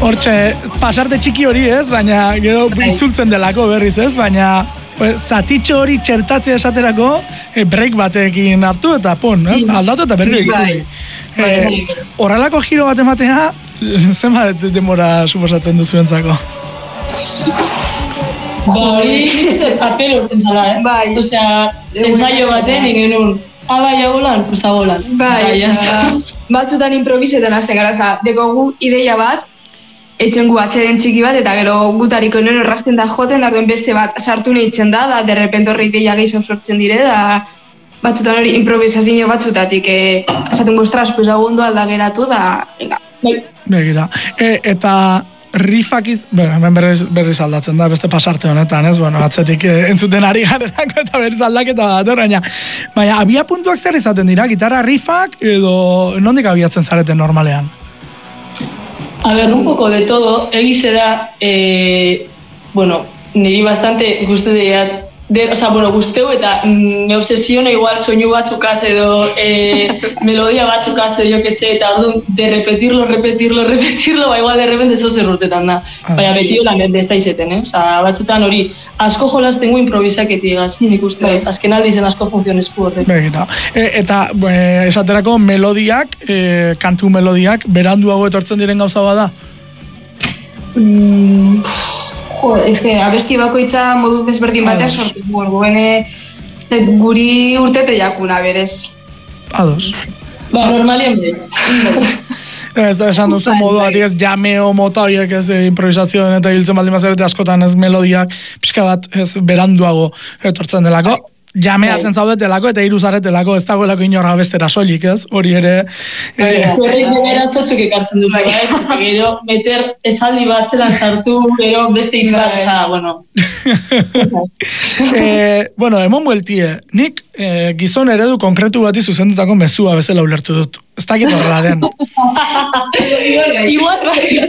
Hortxe, pasarte txiki hori ez, baina gero itzultzen delako berriz ez, baina zatitxo hori txertatzea esaterako break batekin hartu eta ez, aldatu eta berriro itzuli. Horrelako giro bat ematea, zenbat denbora suposatzen duzuentzako? Hori, papel urten zala, Bai. Osea, ensaio baten, ingen bai, bolan, prusa bolan. Bai, batzutan improvisetan hasten gara, oza, dekogu ideia bat, etxen gu atxeden txiki bat, eta gero gutariko nuen errasten da joten, arduen beste bat sartu nahitzen da derrepente horri ideia gehiago sortzen dire, da batzutan hori improvisazio batzutatik, esaten ostras, pues agundu alda geratu, da, venga. Begira, eta rifak hemen berriz aldatzen da, beste pasarte honetan, ez? Bueno, atzetik entzuten ari garelako eta berriz aldaketa bat, baina abia puntuak zer izaten dira, gitarra rifak edo nondik abiatzen zareten normalean? A ver, un poco de todo, egize da, bueno, niri bastante gusteu eta me obsesiona igual soinu batzukaz edo melodia batzukaz edo, que sé, eta orduan de repetirlo, ba igual de repente eso zer urtetan da. Baina beti holan ez da izeten, Osa, batzutan hori, asko jolazten gu improvisaketigaz, nik uste, azken aldizen asko funtzionezku horrek. Begira, eta esaterako melodiak, kantu melodiak, beranduago etortzen diren gauza bada? Abesti bakoitza modu desberdin batean sortu guri urtete jakuna, berez. Ados. Ba, normalien bide. Ez da esan duzu modu bat, ez jameo mota horiek, ez improvisazioen eta hiltzen baldin mazerete askotan ez melodiak, pixka bat ez beranduago etortzen delako. Jameatzen zaudetelako eta iruzaretelako, ez dagoelako inorra bestera soilik, ez? Hori ere... Horrek beratzotzuk ekartzen duzu, gero meter esaldi bat zelan sartu, gero beste hitz bat, bueno... Bueno, emon bueltie, nik gizon eredu konkretu bati zuzendutako mezua bezala ulertu dut. Ez dakit horrela den. Igual,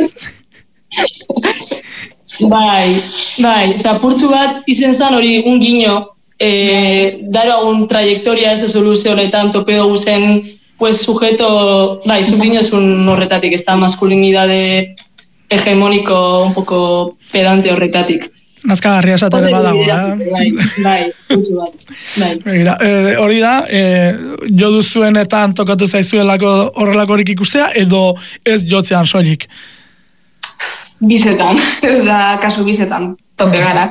bai, zapurtzu bat izen zan hori un guiño, daro agun trayectoria ese soluzio honetan topedo guzen pues sujeto, subguinozun horretatik, ez da masculinidade hegemónico un poco pedante horretatik. Nazkagarria esatore badago, Bai. Hori da, jo duzuenetan tokatu zaizuelako horrelakorik ikustea, edo ez jotzean soilik? Bizetan, kasu bizetan. Tope gara,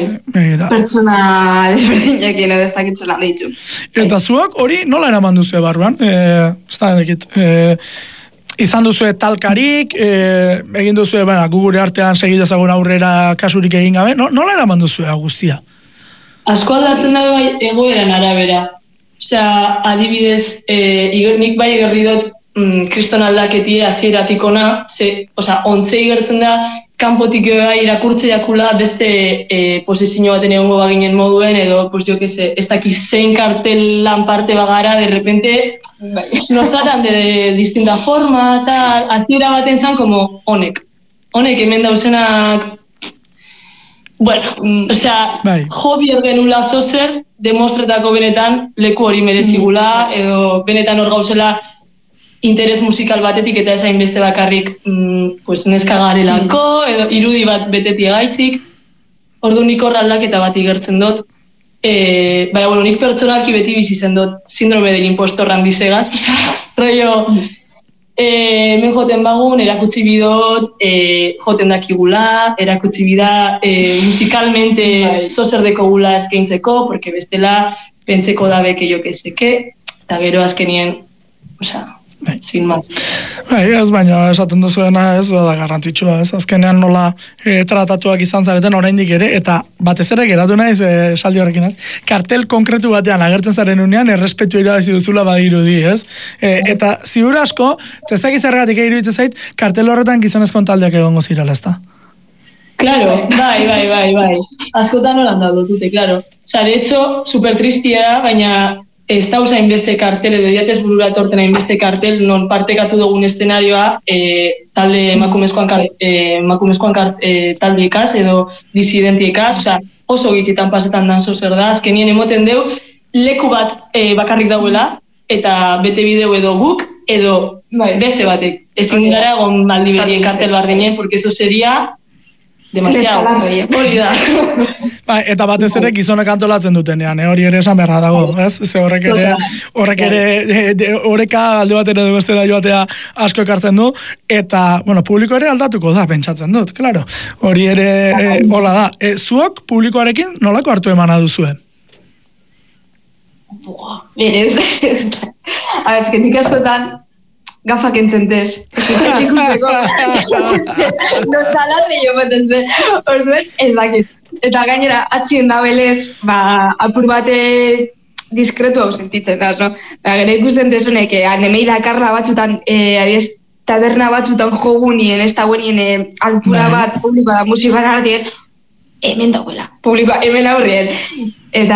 pertsona desberdinekin edo ez dakitzela ditzu. Eta zuak hori nola eraman duzue barruan? Ez da dekit, izan duzue talkarik, egin duzue, gure artean segidezagun aurrera kasurik egin gabe, nola eraman duzue guztia? Asko aldatzen dago egoeran arabera. Osea, adibidez, nik bai igerri dut kriston aldaketi hasieratikona, ontze igertzen da, kanpotik irakurtzeiakula beste posizio baten egongo baginen moduen, edo, pues jo que sé, ez dakiz zein kartel lan parte bagara, de repente, nos tratan de distinta forma, tal, hasiera baten zan, como honek hemen dauzenak, bueno, osea, hobby genula zozer, demostretako benetan, leku hori merezigula, edo benetan hor gauzela, interes musikal batetik eta ezain beste bakarrik neska garelako, edo irudi bat beteti egaitzik. Ordu nik horra aldaketa bat igertzen dut. Nik pertsonalki beti bizi zen dut síndrome del impostor handizegaz. Rollo, hemen joten bagun, erakutsi bidot, joten dakigula, erakutsi bida musikalmente zozer dekogula eskaintzeko, porque bestela pentseko dabe que jo que seke, eta gero azkenien, sin más. Ez baina esaten duzuena ez da garrantzitsua, ez azkenean nola tratatuak izan zareten oraindik ere, eta batez ere geratu naiz esaldi horrekin, ez? Kartel konkretu batean agertzen zaren unean errespetua irabazi duzula badirudi, ez? Eta ziur asko, ez dakiz zergatik iruditzen zait, kartel horretan gizonezko taldeak egongo zirala, ez da? Claro, bai. Askotan horan daudotute, claro. Osa, de hecho, super tristia, baina ez da usain beste kartel, edo diatez burura etorten hainbeste kartel, non partekatu dugun eszenarioa talde emakumezkoan talde ikaz, edo disidenti ikaz, oso gitzitan pasetan danzo zer da, azkenien emoten deu, leku bat bakarrik dauela, eta bete bideu edo guk, edo beste batek. Ezin gara egon Maldiberien kartel bardinen, porque eso sería demasiado. Hori da. Eta batez ere gizonek antolatzen dutenean, hori ere esan beharra dago, ez? Ze horrek ere, horreka alde batera edo bestera joatea asko ekartzen du, eta, bueno, publiko ere aldatuko da, pentsatzen dut, claro. Hori ere, hola da. Zuok publikoarekin nolako hartu emana duzue? Berez, nik askotan gafak entzentez. Ez ikusteko. Notzalarri jo batezde. Orduen, ez dakit. Eta gainera, atxien da belez, apur bate diskretu hau sentitzen da, no? Gero ikusten desunek, nemei dakarra batzutan, taberna batzutan jogunien, ez dagoenien altura bat, publikoa da musikan artien, hemen dauela, publikoa, hemen aurrien. Eta